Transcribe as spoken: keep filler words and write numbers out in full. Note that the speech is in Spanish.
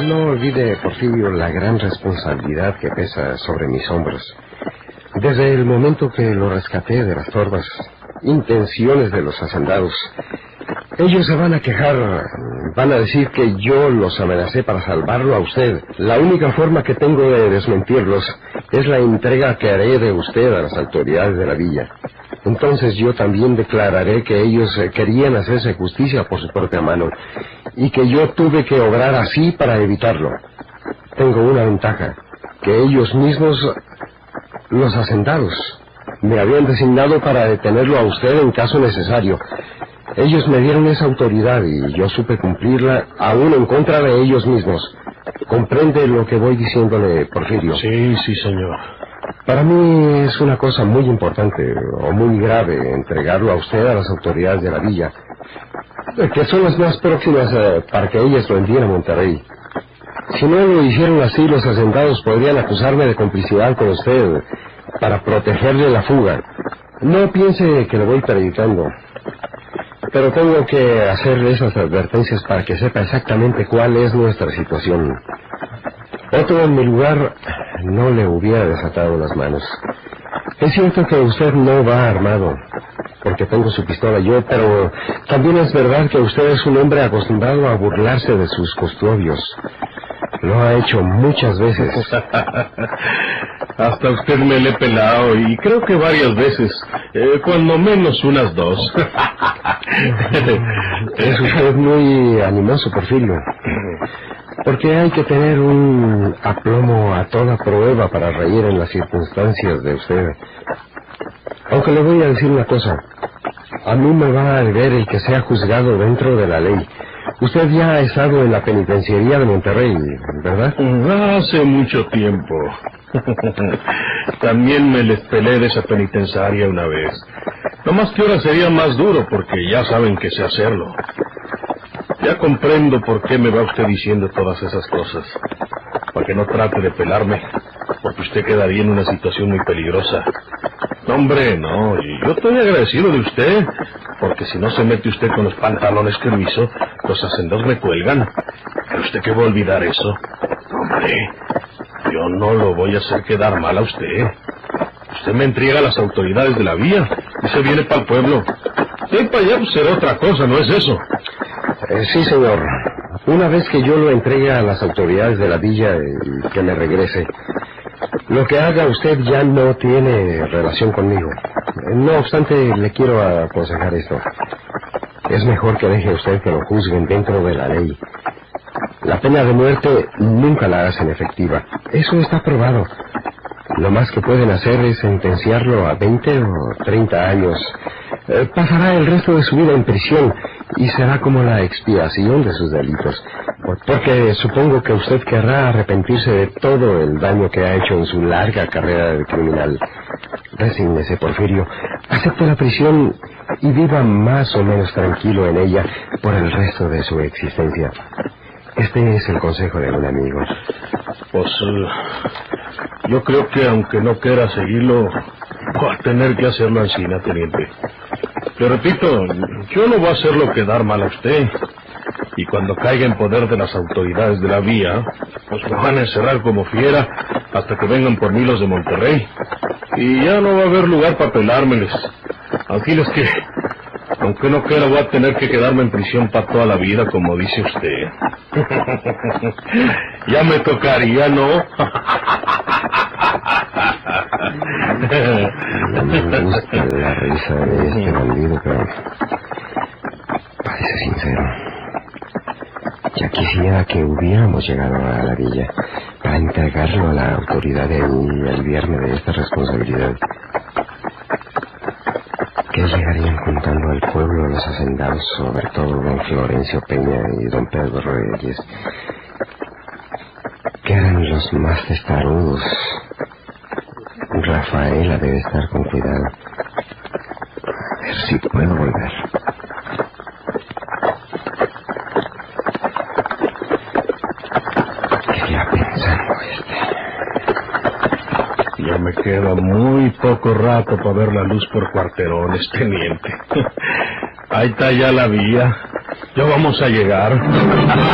no olvide, Porfirio, la gran responsabilidad que pesa sobre mis hombros. Desde el momento que lo rescaté de las torvas intenciones de los hacendados, ellos se van a quejar, van a decir que yo los amenacé para salvarlo a usted. La única forma que tengo de desmentirlos es la entrega que haré de usted a las autoridades de la villa. Entonces yo también declararé que ellos querían hacerse justicia por su propia mano y que yo tuve que obrar así para evitarlo. Tengo una ventaja, que ellos mismos, los hacendados, me habían designado para detenerlo a usted en caso necesario. Ellos me dieron esa autoridad y yo supe cumplirla aún en contra de ellos mismos. ¿Comprende lo que voy diciéndole, Porfirio? Sí, sí, señor. Para mí es una cosa muy importante o muy grave entregarlo a usted a las autoridades de la villa, que son las más próximas eh, para que ellas lo envíen a Monterrey. Si no lo hicieron así, los hacendados podrían acusarme de complicidad con usted para protegerle la fuga. No piense que lo voy predicando, pero tengo que hacerle esas advertencias para que sepa exactamente cuál es nuestra situación. Otro en mi lugar no le hubiera desatado las manos. Es cierto que usted no va armado, porque tengo su pistola yo, pero también es verdad que usted es un hombre acostumbrado a burlarse de sus custodios. Lo ha hecho muchas veces. Hasta usted me le he pelado, y creo que varias veces, eh, cuando menos unas dos. Es usted muy animoso, Porfirio, porque hay que tener un aplomo a toda prueba para reír en las circunstancias de usted. Aunque le voy a decir una cosa, a mí me va a deber el que sea juzgado dentro de la ley. Usted ya ha estado en la penitenciaría de Monterrey, ¿verdad? Hace mucho tiempo. También me les pelé de esa penitenciaria una vez. Nomás que ahora sería más duro, porque ya saben que sé hacerlo. Ya comprendo por qué me va usted diciendo todas esas cosas. Para que no trate de pelarme, porque usted quedaría en una situación muy peligrosa. No, hombre, no, y yo estoy agradecido de usted, porque si no se mete usted con los pantalones que lo hizo, los hacendados me cuelgan. ¿Pero usted qué va a olvidar eso? Hombre, yo no lo voy a hacer quedar mal a usted. Usted me entrega a las autoridades de la vía y se viene para el pueblo. Si hay para allá, pues será otra cosa, ¿no es eso? Eh, sí, señor. Una vez que yo lo entregue a las autoridades de la villa y que me regrese, lo que haga usted ya no tiene relación conmigo. No obstante, le quiero aconsejar esto. Es mejor que deje usted que lo juzguen dentro de la ley. La pena de muerte nunca la hacen efectiva. Eso está probado. Lo más que pueden hacer es sentenciarlo a veinte o treinta años. Eh, pasará el resto de su vida en prisión y será como la expiación de sus delitos. Porque supongo que usted querrá arrepentirse de todo el daño que ha hecho en su larga carrera de criminal. Resígnese, Porfirio. Acepte la prisión y viva más o menos tranquilo en ella por el resto de su existencia. Este es el consejo de un amigo. Pues uh, yo creo que aunque no quiera seguirlo, va a tener que hacerlo así, teniente. Le repito, yo no voy a hacerlo quedar mal a usted. Y cuando caiga en poder de las autoridades de la vía, pues me van a encerrar como fiera hasta que vengan por mí los de Monterrey. Y ya no va a haber lugar para pelármeles. Así es que, aunque no quiera, voy a tener que quedarme en prisión para toda la vida, como dice usted. Ya me tocaría, ¿no? No me gusta la risa de este bandido, pero parece sincero. Ya quisiera que hubiéramos llegado a la villa para entregarlo a la autoridad y aliviarme de esta responsabilidad. ¿Qué llegarían contando al pueblo los hacendados, sobre todo don Florencio Peña y don Pedro Reyes? ¿Qué eran los más testarudos? Rafaela debe estar con cuidado. A ver si puedo volver. ¿Qué ya pensando este? Ya me queda muy poco rato para ver la luz por cuarterones, teniente. Ahí está ya la vía. Ya vamos a llegar.